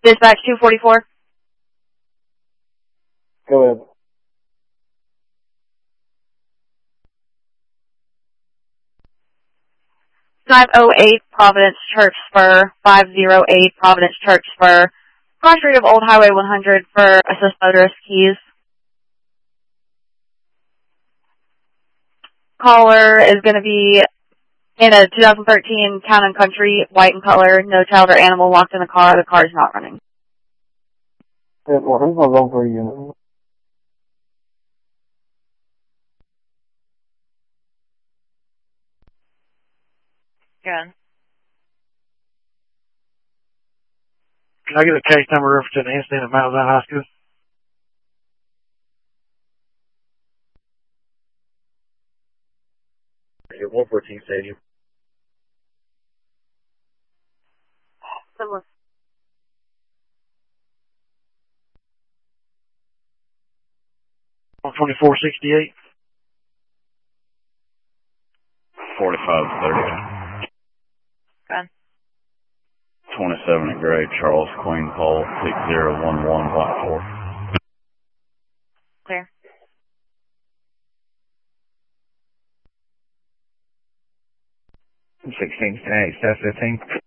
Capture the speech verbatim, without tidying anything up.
Dispatch two forty-four. Go ahead. five oh eight Providence Church Spur, five oh eight Providence Church Spur. Cross street of Old Highway one hundred for assist motorist keys. Caller is going to be in a two thousand thirteen Town and Country, white in color, no child or animal locked in the car. The car is not running. Yeah, well, who's my zone three unit? Good. Can I get a case number reference to an incident at Mount Zion High School? one fourteen Stadium. Someone. one twenty-four sixty-eight. forty-five thirty. Good. twenty-seven at grade, Charles Queen Paul, six zero one one, White four. Clear. sixteen ten, staff fifteen.